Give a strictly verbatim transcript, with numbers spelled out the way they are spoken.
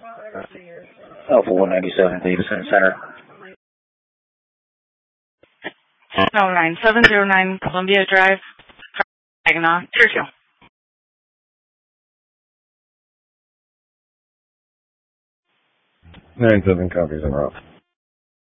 Alpha one ninety-seven, Davidson Center. No, nine seven zero nine Columbia Drive, Saginaw, Churchill. nine seven copies en route.